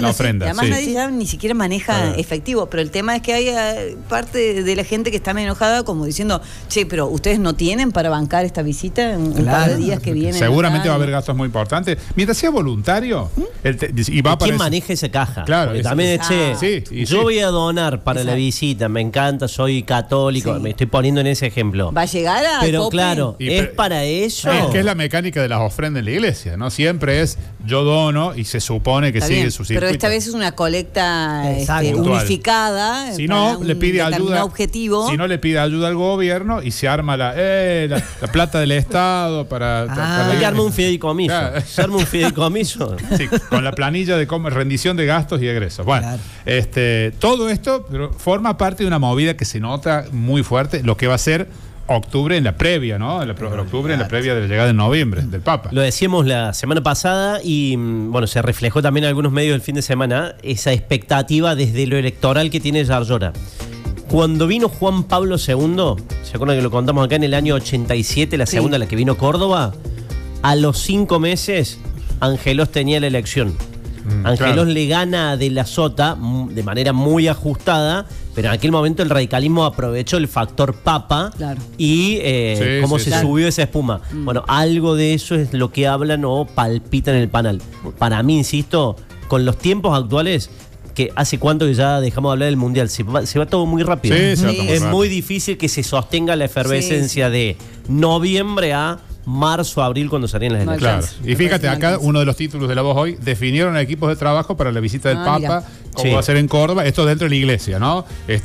la ofrenda. Además nadie ya ni siquiera maneja efectivo, pero el tema es que hay parte de la gente que está enojada como diciendo, che, pero ustedes no tienen para bancar esta visita en un par de días que vienen. Seguramente va a haber gastos muy importantes. Mientras sea voluntario, y va a ¿quién maneja esa caja? Claro. También yo voy a donar para la visita, me encanta, soy católico, me estoy poniendo en ese ejemplo. ¿Va a llegar a Pero tope? claro, ¿es para eso? Es que es la mecánica de las ofrendas en la iglesia, ¿no? Siempre es yo dono y se supone que Está sigue bien, su circuito. pero esta vez es una colecta unificada. Si no, le pide ayuda. Objetivo. Si no, le pide ayuda al gobierno y se arma la plata del Estado para. Hay que armar un fideicomiso. Se arma un fideicomiso. Sí, con la planilla de rendición de gastos y egresos. Bueno, todo esto forma parte de una movida que se nota muy fuerte, lo que va a ser octubre en la previa, ¿no? Octubre en la previa de la llegada de noviembre del Papa. Lo decíamos la semana pasada y bueno, se reflejó también en algunos medios del fin de semana esa expectativa desde lo electoral que tiene Yarlora. Cuando vino Juan Pablo II, ¿se acuerdan que lo contamos acá en el año 87, la segunda, la que vino Córdoba? A los 5 meses, Angelos tenía la elección. Angelos le gana a De la Sota de manera muy ajustada, pero en aquel momento el radicalismo aprovechó el factor Papa y cómo se subió esa espuma. Bueno, algo de eso es lo que hablan o palpitan en el panel. Para mí, insisto, con los tiempos actuales, que hace cuánto que ya dejamos de hablar del Mundial, se va todo muy rápido. Es muy difícil que se sostenga la efervescencia de noviembre a marzo, abril, cuando salían las elecciones. Claro. Y fíjate, acá uno de los títulos de La Voz hoy, definieron equipos de trabajo para la visita del Papa, como va a ser en Córdoba, esto dentro de la iglesia, ¿no?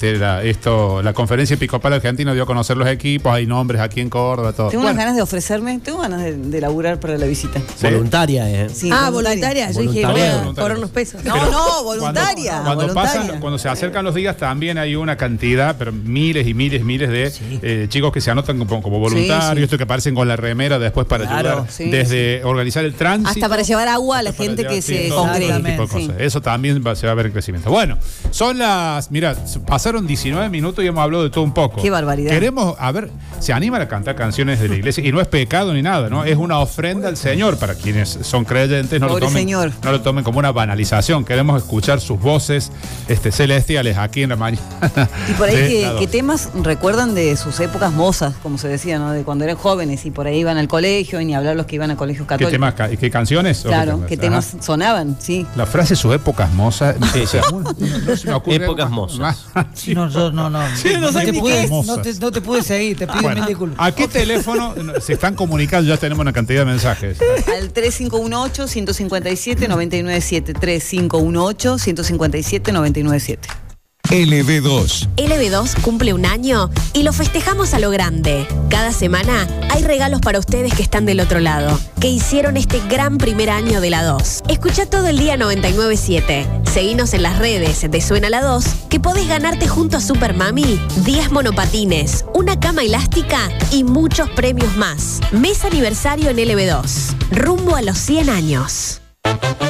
La conferencia episcopal argentina dio a conocer los equipos, hay nombres aquí en Córdoba, todo. Tengo unas ganas de ofrecerme, tengo ganas de laburar para la visita. Voluntaria, Sí, voluntaria. Yo dije, voy a cobrar unos pesos. No, voluntaria. Cuando se acercan los días, también hay una cantidad, pero miles y miles de chicos que se anotan como voluntarios, esto que aparecen con la remera después para ayudar, desde organizar el tránsito hasta para llevar agua a la gente que se congrega. Eso también se va a ver en crecimiento. Bueno, pasaron 19 minutos y hemos hablado de todo un poco. Qué barbaridad. Queremos, se animan a cantar canciones de la iglesia y no es pecado ni nada, ¿no? Es una ofrenda al Señor para quienes son creyentes, no lo tomen como una banalización. Queremos escuchar sus voces celestiales aquí en la mañana. Y por ahí ¿qué temas recuerdan de sus épocas mozas, como se decía, ¿no? De cuando eran jóvenes y por ahí iban al colegio, y ni hablar los que iban a colegios católicos. ¿Qué canciones? Claro, ¿qué temas sonaban? Sí. La frase sus épocas mozas. No se me ocurre épocas mozas. No te pude seguir, te pido mil disculpas. ¿A qué teléfono se están comunicando? Ya tenemos una cantidad de mensajes. Al 3518-157-997. 3518-157-997. LB2. LB2 cumple un año y lo festejamos a lo grande. Cada semana hay regalos para ustedes que están del otro lado, que hicieron este gran primer año de la 2. Escucha todo el día 99.7. Seguinos en las redes de Suena la 2, que podés ganarte junto a Super Mami 10 monopatines, una cama elástica y muchos premios más. Mes aniversario en LB2. Rumbo a los 100 años.